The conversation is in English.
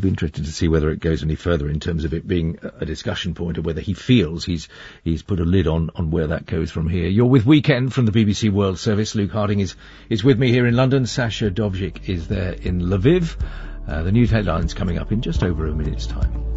Be interested to see whether it goes any further in terms of it being a discussion point, or whether he feels he's put a lid on where that goes from here. You're with Weekend from the BBC World Service. Luke Harding is with me here in London. Sasha Dovzhik is there in Lviv. The news headlines coming up in just over a minute's time.